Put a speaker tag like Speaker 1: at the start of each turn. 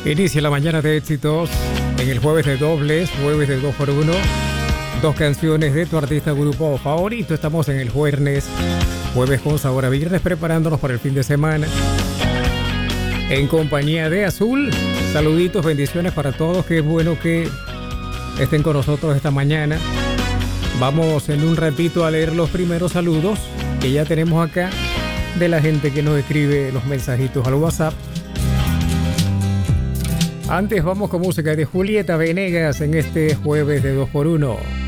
Speaker 1: Inicia la mañana de éxitos en el jueves de dobles, jueves de 2x1. Dos canciones de tu artista grupo favorito. Estamos en el jueves con sabor a viernes, preparándonos para el fin de semana. En compañía de Azul, saluditos, bendiciones para todos. Qué bueno que estén con nosotros esta mañana. Vamos en un ratito a leer los primeros saludos que ya tenemos acá de la gente que nos escribe los mensajitos al WhatsApp. Antes vamos con música de Julieta Venegas en este jueves de 2x1.